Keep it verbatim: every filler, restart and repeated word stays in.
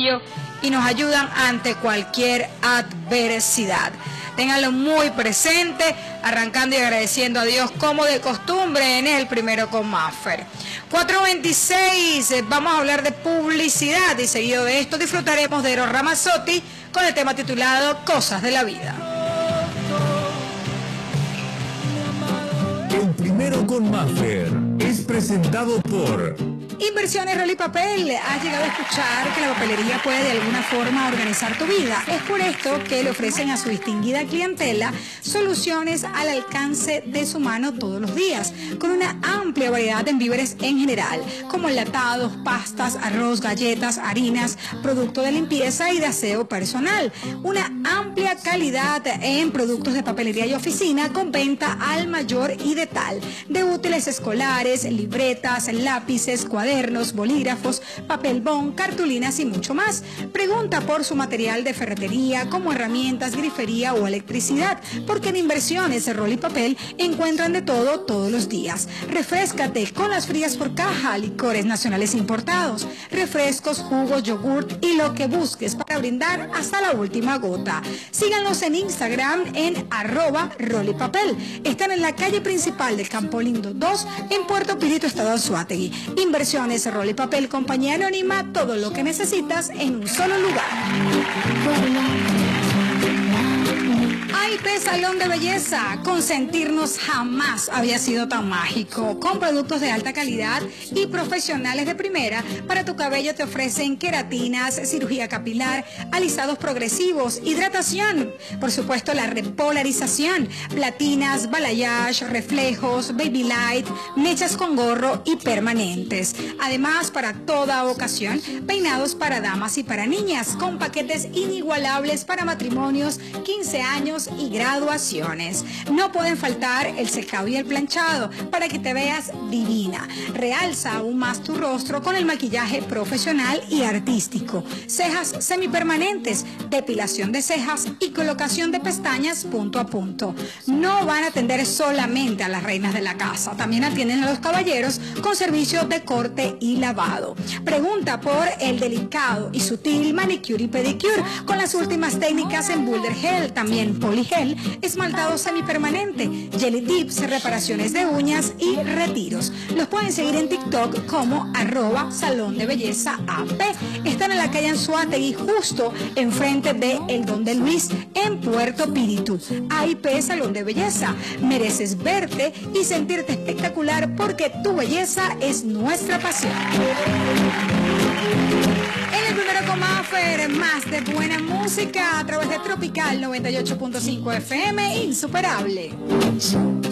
apoyo y nos ayudan ante cualquier adversidad. Ténganlo muy presente, arrancando y agradeciendo a Dios como de costumbre en el Primero con Maffer. cuatro veintiséis, vamos a hablar de publicidad y seguido de esto disfrutaremos de Eros Ramazzotti con el tema titulado Cosas de la Vida. El Primero con Maffer es presentado por Inversiones Rol y Papel. Has llegado a escuchar que la papelería puede de alguna forma organizar tu vida. Es por esto que le ofrecen a su distinguida clientela soluciones al alcance de su mano todos los días, con una amplia variedad en víveres en general, como enlatados, pastas, arroz, galletas, harinas, productos de limpieza y de aseo personal. Una amplia calidad en productos de papelería y oficina con venta al mayor y de tal, de útiles escolares, libretas, lápices, cuadernos, bolígrafos, papel bond, cartulinas y mucho más. Pregunta por su material de ferretería como herramientas, grifería o electricidad, porque en Inversiones Rol y Papel encuentran de todo todos los días. Refréscate con las frías por caja, licores nacionales importados, refrescos, jugos, yogurt y lo que busques para brindar hasta la última gota. Síganlos en Instagram en arroba Rol y Papel. Están en la calle principal del Campo Lindo dos en Puerto Pirito, Estado Anzoátegui. Inversiones Rol y Papel, compañía anónima, todo lo que necesitas en un solo lugar. A I P Salón de Belleza, consentirnos jamás había sido tan mágico. Con productos de alta calidad y profesionales de primera, para tu cabello te ofrecen queratinas, cirugía capilar, alisados progresivos, hidratación, por supuesto la repolarización, platinas, balayage, reflejos, baby light, mechas con gorro y permanentes. Además, para toda ocasión, peinados para damas y para niñas, con paquetes inigualables para matrimonios, quince años y graduaciones. No pueden faltar el secado y el planchado para que te veas divina. Realza aún más tu rostro con el maquillaje profesional y artístico. Cejas semipermanentes, depilación de cejas y colocación de pestañas punto a punto. No van a atender solamente a las reinas de la casa, también atienden a los caballeros con servicio de corte y lavado. Pregunta por el delicado y sutil manicure y pedicure con las últimas técnicas en Boulder Gel, también Poligel, esmaltado semipermanente, Jelly Dips, reparaciones de uñas y retiros. Los pueden seguir en TikTok como arroba Salón de Belleza A P. Están en la calle Anzoátegui, justo enfrente de El Don de Luis, en Puerto Pirito. A I P Salón de Belleza. Mereces verte y sentirte espectacular porque tu belleza es nuestra pasión. En el Primero con Maffer, más de buena música a través de Tropical noventa y ocho punto cinco F M, insuperable.